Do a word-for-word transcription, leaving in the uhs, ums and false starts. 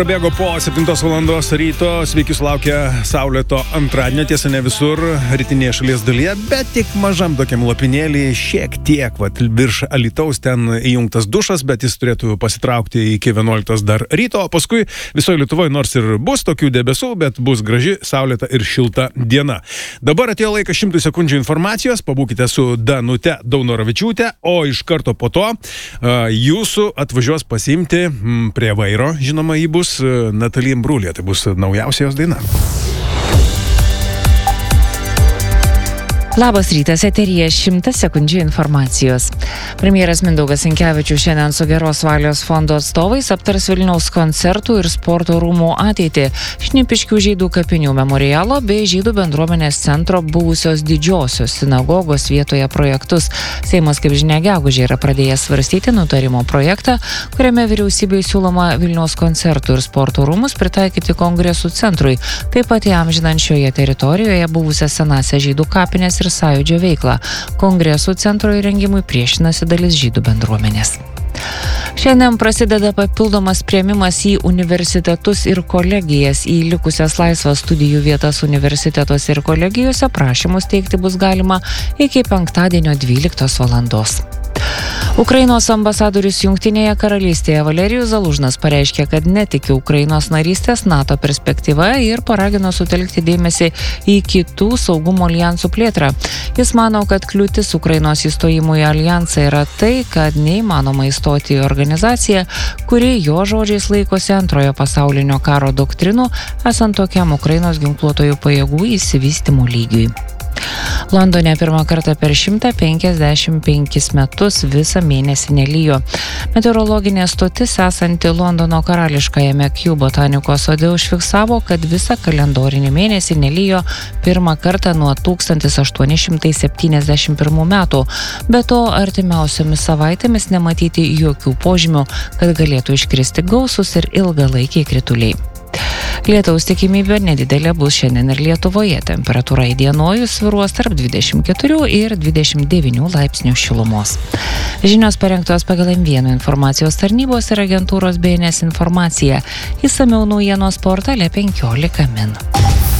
Prabėgo po septintos valandos ryto, sveiki sulaukę saulėto antradienio, tiesa ne visur, rytinėje šalies dalyje, bet tik mažam tokiam lopinėlį, šiek tiek, vat, virš Alytaus ten įjungtas dušas, bet jis turėtų pasitraukti iki vienuoliktos dar ryto, o paskui visoje Lietuvoje nors ir bus tokių debesų, bet bus graži, saulėta ir šilta diena. Dabar atėjo laikas šimtų sekundžių informacijos, pabūkite su Danute Daunoravičiūte, o iš karto po to uh, jūsų atvažiuos pasiimti m, prie vairo, žinoma, jį bus Natalija Imbruglia, tai bus naujausia jos daina. Labas rytas, eteryje šimtas sekundžių informacijos. Premjeras Mindaugas Sinkevičius šiandien su Geros valios fondo atstovais aptars Vilniaus koncertų ir sporto rūmų ateitį, Šnipiškių žydų kapinių memorialo bei žydų bendruomenės centro buvusios didžiosios sinagogos vietoje projektus. Seimas, kaip žinia, gegužę yra pradėjęs svarstyti nutarimo projektą, kuriame vyriausybei siūloma Vilniaus koncertų ir sporto rūmus pritaikyti kongresų centrui, taip pat įamžinant šioje teritorijoje buvusias senąsias žydų kapines ir sąjūdžio veiklą. Kongresų centro įrengimui priešinasi dalis žydų bendruomenės. Šiandien prasideda papildomas priėmimas į universitetus ir kolegijas. Į likusias laisvas studijų vietas universitetuose ir kolegijose prašymus teikti bus galima iki penktadienio dvyliktos valandos. Ukrainos ambasadorius Jungtinėje karalystėje Valerijus Zalužnas pareiškė, kad netiki Ukrainos narystės NATO perspektyva ir paragino sutelkti dėmesį į kitų saugumo aljansų plėtrą. Jis mano, kad kliūtis Ukrainos įstojimui į aljansą yra tai, kad neįmanoma įstoti į organizaciją, kuri jo žodžiais laikosi antrojo pasaulinio karo doktrinų, esant tokiam Ukrainos ginkluotojų pajėgų išsivystymo lygiui. Londone pirmą kartą per šimtą penkiasdešimt penkis metus visą mėnesį nelijo. Meteorologinė stotis esanti Londono karališkajame Kew botanikos sode užfiksavo, kad visą kalendorinį mėnesį nelijo pirmą kartą nuo tūkstantis aštuoni šimtai septyniasdešimt pirmų metų. Be to, artimiausiomis savaitėmis nematyti jokių požymių, kad galėtų iškristi gausūs ir ilgalaikiai krituliai. Lietaus tikimybė nedidelė bus šiandien ir Lietuvoje. Temperatūra įdienojus svyruos tarp dvidešimt keturių ir dvidešimt devynių laipsnių šilumos. Žinios parengtos pagal M vienas informacijos tarnybos ir agentūros B N S informaciją. Išsamiau naujienos portale penkiolika min.